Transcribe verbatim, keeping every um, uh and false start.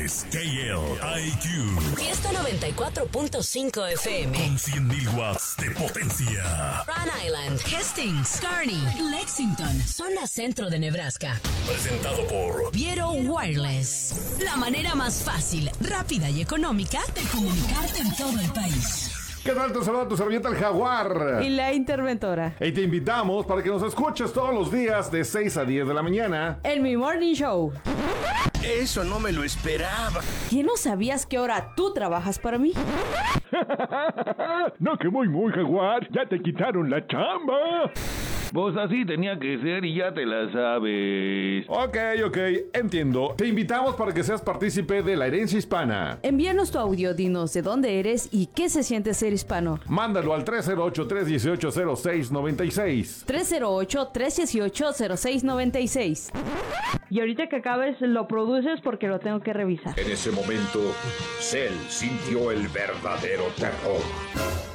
K L I Q. Fiesta noventa y cuatro punto cinco F M. Con cien mil watts de potencia. Rhode Island, Hastings, Kearney, Lexington, zona centro de Nebraska. Presentado por Viero Wireless. La manera más fácil, rápida y económica de comunicarte en todo el país. ¿Qué tal? Te saluda tu servilleta el Jaguar. Y la interventora. Y te invitamos para que nos escuches todos los días de seis a diez de la mañana. En mi Morning Show. Eso no me lo esperaba. ¿Qué no sabías que ahora tú trabajas para mí? No, que muy, muy, Jaguar. Ya te quitaron la chamba. Pues así tenía que ser y ya te la sabes. Ok, ok, entiendo. Te invitamos para que seas partícipe de la herencia hispana. Envíanos tu audio, dinos de dónde eres y qué se siente ser hispano. Mándalo al tres cero ocho, tres uno ocho, cero seis nueve seis. tres cero ocho, tres uno ocho, cero seis nueve seis. Y ahorita que acabes lo produces porque lo tengo que revisar. En ese momento, Cell sintió el verdadero terror.